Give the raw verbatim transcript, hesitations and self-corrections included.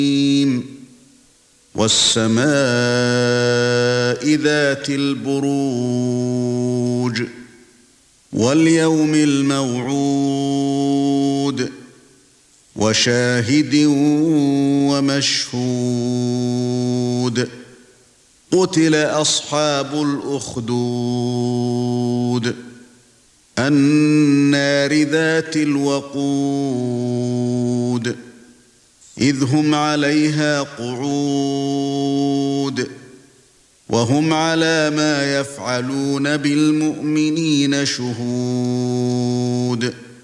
وَالسَّمَاءِ ذَاتِ الْبُرُوجِ وَالْيَوْمِ الْمَوْعُودِ وَشَاهِدٍ وَمَشْهُودٍ قُتِلَ أَصْحَابُ الْأُخْدُودِ النَّارِ ذَاتِ الْوَقُودِ إِذْ هُمْ عَلَيْهَا قُعُودٌ وَهُمْ عَلَى مَا يَفْعَلُونَ بِالْمُؤْمِنِينَ شُهُودٌ